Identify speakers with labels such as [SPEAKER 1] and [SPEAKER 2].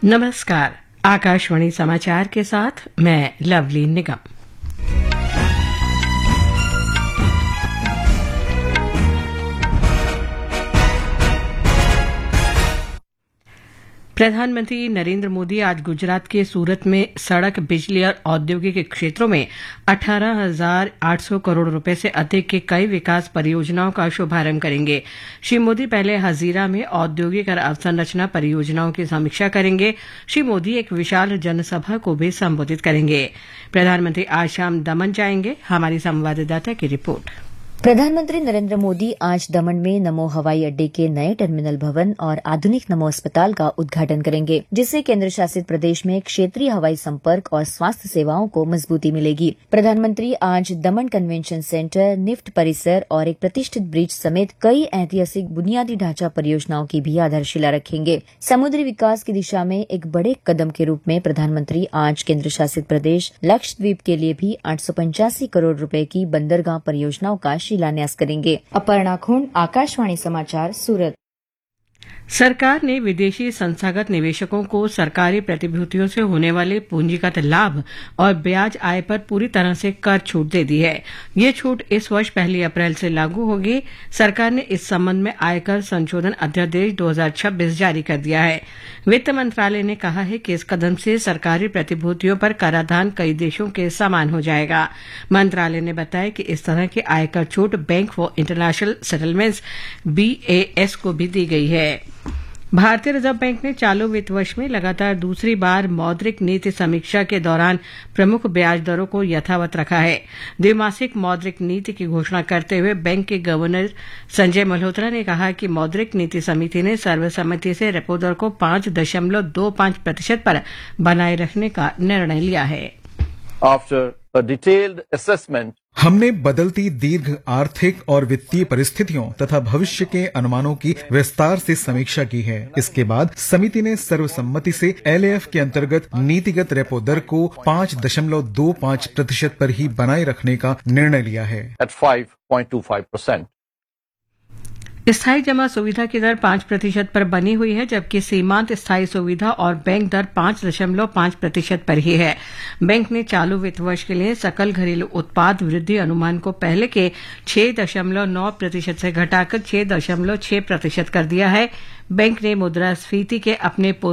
[SPEAKER 1] नमस्कार। आकाशवाणी समाचार के साथ मैं लवली निगम। प्रधानमंत्री नरेंद्र मोदी आज गुजरात के सूरत में सड़क, बिजली और औद्योगिक क्षेत्रों में 18,800 करोड़ रुपए से अधिक के कई विकास परियोजनाओं का शुभारंभ करेंगे। श्री मोदी पहले हजीरा में औद्योगिक और अवसंरचना परियोजनाओं की समीक्षा करेंगे। श्री मोदी एक विशाल जनसभा को भी संबोधित करेंगे। प्रधानमंत्री आज शाम दमन जाएंगे। हमारी संवाददाता की रिपोर्ट।
[SPEAKER 2] प्रधानमंत्री नरेंद्र मोदी आज दमन में नमो हवाई अड्डे के नए टर्मिनल भवन और आधुनिक नमो अस्पताल का उद्घाटन करेंगे, जिससे केंद्र शासित प्रदेश में क्षेत्रीय हवाई संपर्क और स्वास्थ्य सेवाओं को मजबूती मिलेगी। प्रधानमंत्री आज दमन कन्वेंशन सेंटर, निफ्ट परिसर और एक प्रतिष्ठित ब्रिज समेत कई ऐतिहासिक बुनियादी ढांचा परियोजनाओं की भी आधारशिला रखेंगे। समुद्री विकास की दिशा में एक बड़े कदम के रूप में प्रधानमंत्री आज केंद्र शासित प्रदेश लक्षद्वीप के लिए भी 885 करोड़ रुपए की बंदरगाह परियोजनाओं का शिलान्यास करेंगे। अपर्णा खून, आकाशवाणी समाचार, सूरत।
[SPEAKER 1] सरकार ने विदेशी संस्थागत निवेशकों को सरकारी प्रतिभूतियों से होने वाले पूंजीगत लाभ और ब्याज आय पर पूरी तरह से कर छूट दे दी है। ये छूट इस वर्ष 1 अप्रैल से लागू होगी। सरकार ने इस संबंध में आयकर संशोधन अध्यादेश 2026 जारी कर दिया है। वित्त मंत्रालय ने कहा है कि इस कदम से सरकारी प्रतिभूतियों पर कराधान कई देशों के समान हो जाएगा। मंत्रालय ने बताया कि इस तरह की आयकर छूट bank for international settlements BAS को भी दी गई है। भारतीय रिजर्व बैंक ने चालू वित्त वर्ष में लगातार दूसरी बार मौद्रिक नीति समीक्षा के दौरान प्रमुख ब्याज दरों को यथावत रखा है। द्विमासिक मौद्रिक नीति की घोषणा करते हुए बैंक के गवर्नर संजय मल्होत्रा ने कहा कि मौद्रिक नीति समिति ने सर्वसम्मति से रेपो दर को 5.25% पर बनाए रखने का निर्णय लिया है।
[SPEAKER 3] After a detailed assessment,
[SPEAKER 4] हमने बदलती दीर्घ आर्थिक और वित्तीय परिस्थितियों तथा भविष्य के अनुमानों की विस्तार से समीक्षा की है। इसके बाद समिति ने सर्वसम्मति से LAF के अंतर्गत नीतिगत रेपो दर को 5.25% पर ही बनाए रखने का निर्णय लिया है।
[SPEAKER 3] at 5.25%.
[SPEAKER 1] स्थायी जमा सुविधा की दर 5% पर बनी हुई है, जबकि सीमांत स्थायी सुविधा और बैंक दर 5.5% पर ही है। बैंक ने चालू वित्त वर्ष के लिए सकल घरेलू उत्पाद वृद्धि अनुमान को पहले के 6.9% से घटाकर 6.6% कर दिया है। बैंक ने मुद्रास्फीति के अपने